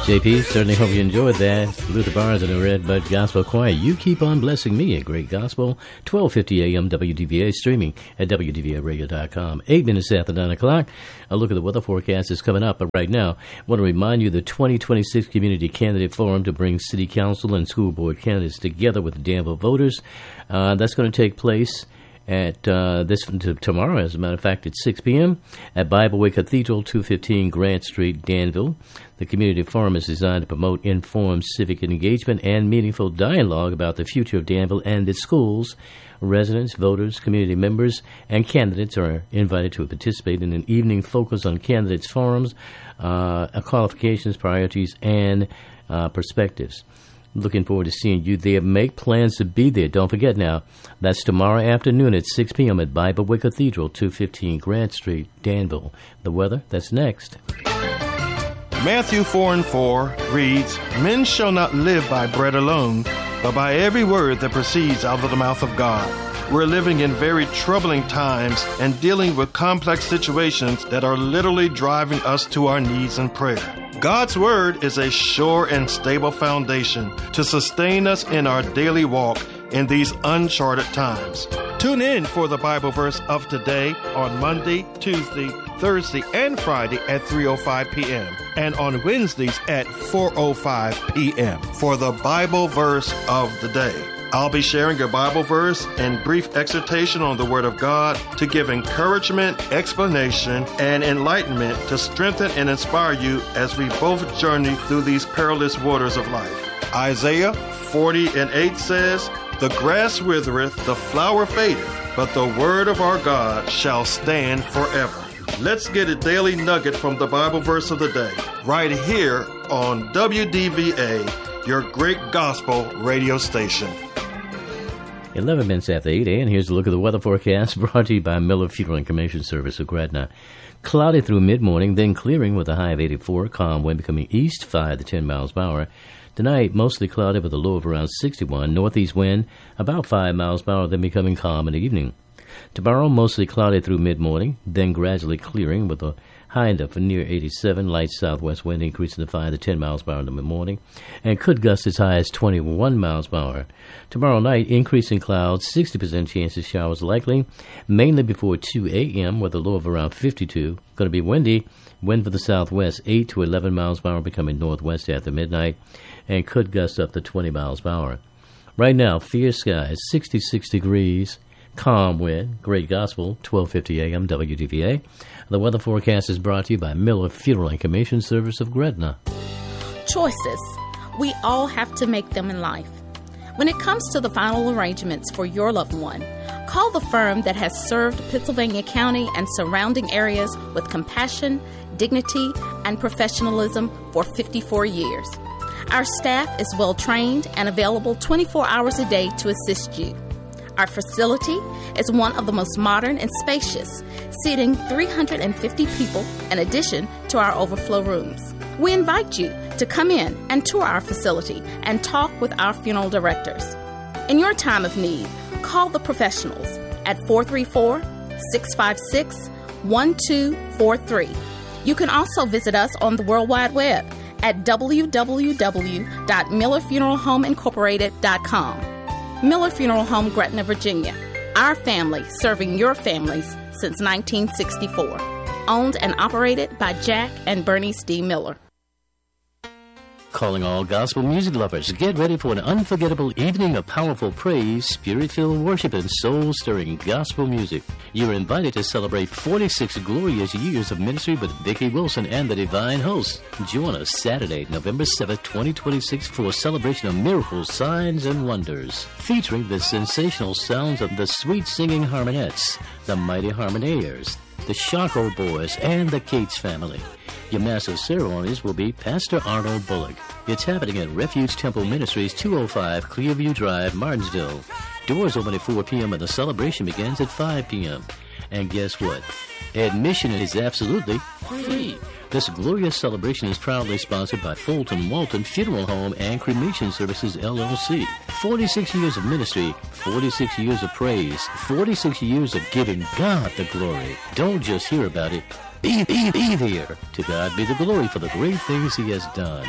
JP, certainly hope you enjoyed that. Luther Barnes and the Red Bud Gospel Choir. You keep on blessing me, a great gospel. 12:50 a.m. WDVA, streaming at WDVAradio.com. 8 minutes after 9 o'clock. A look at the weather forecast is coming up. But right now, I want to remind you the 2026 Community Candidate Forum to bring City Council and School Board candidates together with the Danville voters. That's going to take place at tomorrow, as a matter of fact, at 6 p.m. at Bible Way Cathedral, 215 Grant Street, Danville. The community forum is designed to promote informed civic engagement and meaningful dialogue about the future of Danville and its schools. Residents, voters, community members, and candidates are invited to participate in an evening focus on candidates' forums, qualifications, priorities, and perspectives. Looking forward to seeing you there. Make plans to be there. Don't forget now, that's tomorrow afternoon at 6 p.m. at Bible Way Cathedral, 215 Grant Street, Danville. The weather, that's next. Matthew 4:4 reads, "Men shall not live by bread alone, but by every word that proceeds out of the mouth of God." We're living in very troubling times and dealing with complex situations that are literally driving us to our knees in prayer. God's Word is a sure and stable foundation to sustain us in our daily walk in these uncharted times. Tune in for the Bible verse of today on Monday, Tuesday, Thursday, and Friday at 3:05 p.m. and on Wednesdays at 4:05 p.m. for the Bible verse of the day. I'll be sharing a Bible verse and brief exhortation on the Word of God to give encouragement, explanation, and enlightenment to strengthen and inspire you as we both journey through these perilous waters of life. Isaiah 40:8 says, "The grass withereth, the flower fadeth, but the word of our God shall stand forever." Let's get a daily nugget from the Bible verse of the day, right here on WDVA, your great gospel radio station. 11 minutes after 8 a.m. Here's a look at the weather forecast brought to you by Miller Funeral and Cremation Service of Gretna. Cloudy through mid-morning, then clearing with a high of 84, calm wind becoming east 5 to 10 miles per hour. Tonight, mostly cloudy with a low of around 61, northeast wind about 5 miles per hour, then becoming calm in the evening. Tomorrow, mostly cloudy through mid-morning, then gradually clearing with a high of near 87, light southwest wind increasing to 5 to 10 miles per hour in the morning, and could gust as high as 21 miles per hour. Tomorrow night, increasing clouds, 60% chance of showers likely, mainly before 2 a.m. with a low of around 52. Going to be windy, wind for the southwest, 8 to 11 miles per hour, becoming northwest after midnight, and could gust up to 20 miles per hour. Right now, clear skies, 66 degrees, calm wind, great gospel, 12:50 a.m. WDVA. The weather forecast is brought to you by Miller Funeral and Cremation Service of Gretna. Choices. We all have to make them in life. When it comes to the final arrangements for your loved one, call the firm that has served Pittsylvania County and surrounding areas with compassion, dignity, and professionalism for 54 years. Our staff is well trained and available 24 hours a day to assist you. Our facility is one of the most modern and spacious, seating 350 people in addition to our overflow rooms. We invite you to come in and tour our facility and talk with our funeral directors. In your time of need, call the professionals at 434-656-1243. You can also visit us on the World Wide Web at www.millerfuneralhomeincorporated.com. Miller Funeral Home, Gretna, Virginia. Our family serving your families since 1964. Owned and operated by Jack and Bernice D. Miller. Calling all gospel music lovers, get ready for an unforgettable evening of powerful praise, spirit-filled worship, and soul-stirring gospel music. You're invited to celebrate 46 glorious years of ministry with Vicki Wilson and the Divine Host. Join us Saturday, November 7th, 2026 for a celebration of miracles, signs, and wonders, featuring the sensational sounds of the sweet singing harmonettes, the mighty harmoniers, the Charco Boys, and the Cates family. Your master of ceremonies will be Pastor Arnold Bullock. It's happening at Refuge Temple Ministries, 205 Clearview Drive, Martinsville. Doors open at 4 p.m. and the celebration begins at 5 p.m. And guess what? Admission is absolutely free. This glorious celebration is proudly sponsored by Fulton Walton Funeral Home and Cremation Services, LLC. 46 years of ministry, 46 years of praise, 46 years of giving God the glory. Don't just hear about it. Be there. To God be the glory for the great things He has done.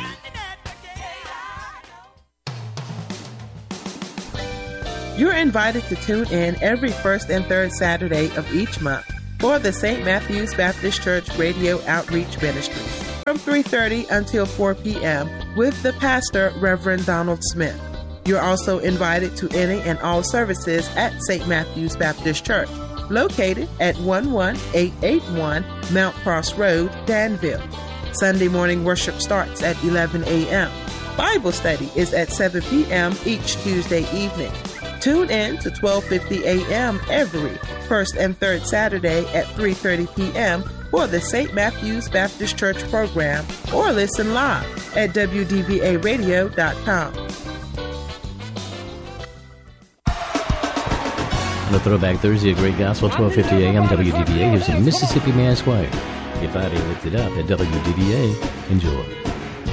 You're invited to tune in every first and third Saturday of each month for the St. Matthew's Baptist Church Radio Outreach Ministry from 3:30 until 4 p.m. with the pastor, Reverend Donald Smith. You're also invited to any and all services at St. Matthew's Baptist Church, located at 11881 Mount Cross Road, Danville. Sunday morning worship starts at 11 a.m. Bible study is at 7 p.m. each Tuesday evening. Tune in to 12:50 a.m. every first and third Saturday at 3:30 p.m. for the St. Matthew's Baptist Church program, or listen live at WDVAradio.com. On the Throwback Thursday, a Great Gospel, 12:50 a.m. WDVA. Here's a Mississippi Mass Choir. Your body lifted up at WDVA. Enjoy.